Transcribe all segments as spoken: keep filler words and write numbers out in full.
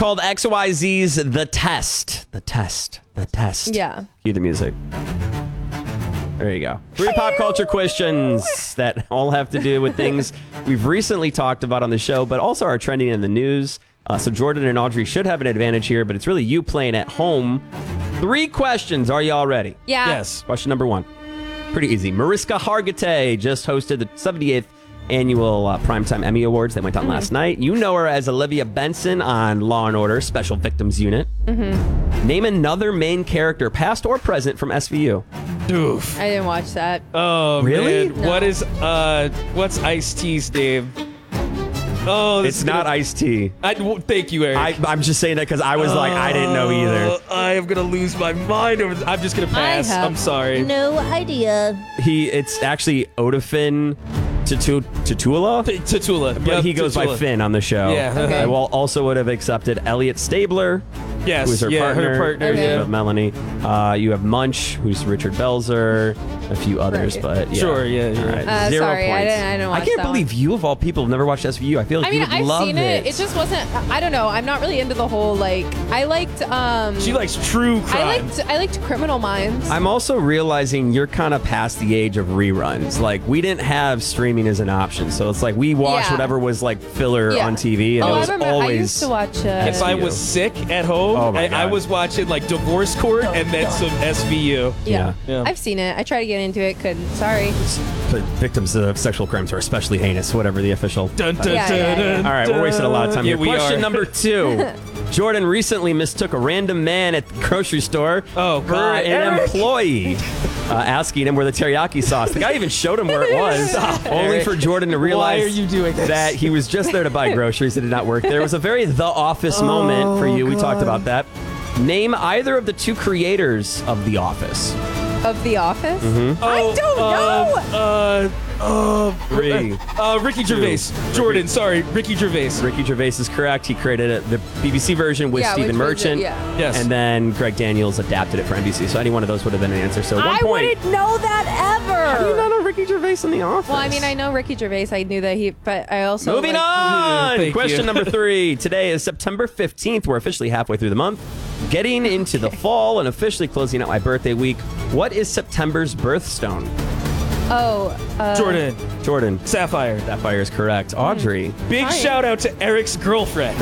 called X Y Z's The Test. The Test. The Test. Yeah. Cue the music. There you go. Three pop culture questions that all have to do with things we've recently talked about on the show, but also are trending in the news. Uh, so Jordan and Audrey should have an advantage here, but it's really you playing at home. Three questions. Are you all ready? Yeah. Yes. Question number one. Pretty easy. Mariska Hargitay just hosted the seventy-eighth annual uh, Primetime Emmy Awards that went on mm-hmm. last night. You know her as Olivia Benson on Law and Order Special Victims Unit. Mm-hmm. Name another main character, past or present, from S V U. Oof. I didn't watch that. Oh, really? Man. No. What is, uh, what's Ice-T's name? Oh, this it's is not gonna... Ice-T. I, well, thank you, Eric. I, I'm just saying that because I was uh, like, I didn't know either. I am going to lose my mind. Over th- I'm just going to pass. I'm sorry. No idea. He, it's actually Odafin Tatu- Tatula? T- Tatula. But yep, he goes Tatula. by Finn on the show. Yeah. Okay. I will also would have accepted Elliot Stabler. Yes. Who's her yeah, partner. her partner. Okay. You Yeah. have Melanie. Uh, you have Munch, who's Richard Belzer. A few others, Right. but yeah. Sure, yeah, All yeah. right. Uh, Zero sorry, I points. didn't- I didn't watch I can't that believe one. you, of all people, have never watched S V U. I feel like I you mean, would I've love seen it. it. It just wasn't. I don't know. I'm not really into the whole like. I liked. um She likes true crime. I liked. I liked Criminal Minds. I'm also realizing you're kind of past the age of reruns. Like, we didn't have streaming as an option, so it's like we watched Yeah. whatever was like filler Yeah. on T V, and oh, it was I remember. always. I used to watch. Uh, If I was sick at home, Oh my I, I God. was watching like Divorce Court and then some S V U. yeah. Yeah. Yeah. I've seen it. I tried to get into it. Couldn't. Sorry. But victims of sexual crimes are especially heinous, whatever the official. Dun, dun, Yeah, dun, yeah, yeah. dun, All right, we're wasting a lot of time yeah, here. we Question are. number two. Jordan recently mistook a random man at the grocery store Oh, for God, an Eric. employee, uh, asking him where the teriyaki sauce. The guy even showed him where it was, only for Jordan to realize Why are you doing this? that he was just there to buy groceries. It did not work. There was a very The Office moment for you. We talked about that. Name either of the two creators of The Office. Of The Office. Mm-hmm. I Oh, don't know. Uh, uh, Three. Uh, Ricky Gervais. Jordan, sorry, Ricky Gervais. Ricky Gervais is correct. He created it, the B B C version with Yeah, Stephen which was it, Merchant. yeah. Yes. And then Greg Daniels adapted it for N B C. So any one of those would have been an answer. So one I point. wouldn't know that How do you ever. not know Ricky Gervais in The Office? Well, I mean, I know Ricky Gervais. I knew that he, but I also Moving like, on. Thank Question you. number three. Today is September fifteenth. We're officially halfway through the month, getting into the fall and officially closing out my birthday week. What is September's birthstone? Oh, uh, Jordan, Jordan. Sapphire. Sapphire is correct. Audrey. Big Hi. shout out to Eric's girlfriend.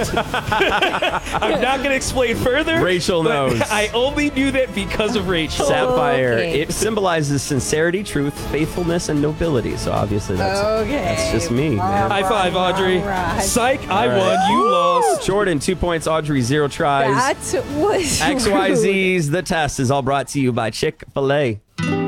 I'm not going to explain further. Rachel but knows. I only knew that because of Rachel. Sapphire. Okay. It symbolizes sincerity, truth, faithfulness, and nobility. So obviously that's Okay. that's just me, man. High five, Audrey. All right. Psych, I All right. won, you lost. Jordan, two points. Audrey, zero tries. That was X Y Z's The Test is all brought to you by Chick-fil-A.